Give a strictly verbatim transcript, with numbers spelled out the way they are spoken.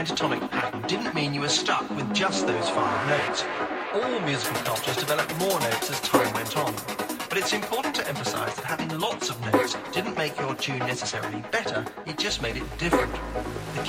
pentatonic pattern didn't mean you were stuck with just those five notes. All musical cultures developed more notes as time went on. But it's important to emphasize that having lots of notes didn't make your tune necessarily better, it just made it different. The